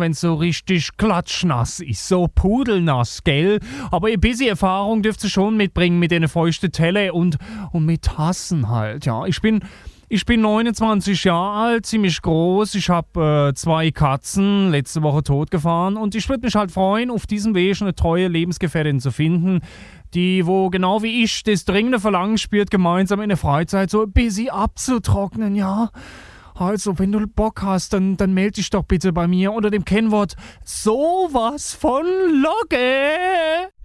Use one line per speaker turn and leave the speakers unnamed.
wenn es so richtig klatschnass ist. So pudelnass, gell? Aber ein bisschen Erfahrung dürft ihr schon mitbringen mit den feuchten Telle und mit Tassen halt, ja. Ich bin 29 Jahre alt, ziemlich groß. Ich habe 2 Katzen, letzte Woche totgefahren. Und ich würde mich halt freuen, auf diesem Weg eine treue Lebensgefährtin zu finden, die, wo genau wie ich das dringende Verlangen spürt, gemeinsam in der Freizeit so ein bisschen abzutrocknen, ja. Also, wenn du Bock hast, dann melde dich doch bitte bei mir unter dem Kennwort sowas von Logge.